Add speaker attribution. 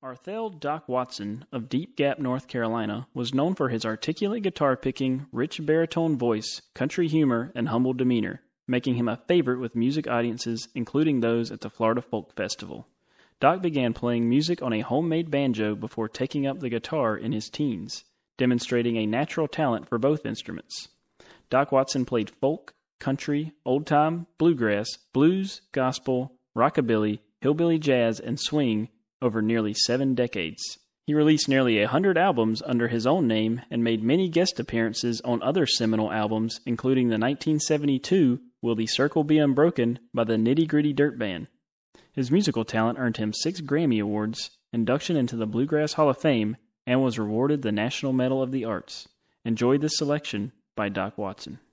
Speaker 1: Arthel Doc Watson of Deep Gap, North Carolina, was known for his articulate guitar-picking, rich baritone voice, country humor, and humble demeanor, making him a favorite with music audiences, including those at the Florida Folk Festival. Doc began playing music on a homemade banjo before taking up the guitar in his teens, demonstrating a natural talent for both instruments. Doc Watson played folk, country, old-time, bluegrass, blues, gospel, rockabilly, hillbilly jazz, and swing over nearly 7 decades. He released nearly 100 albums under his own name and made many guest appearances on other seminal albums, including the 1972 Will the Circle Be Unbroken by the Nitty Gritty Dirt Band. His musical talent earned him 6 Grammy Awards, induction into the Bluegrass Hall of Fame, and was awarded the National Medal of the Arts. Enjoy this selection by Doc Watson.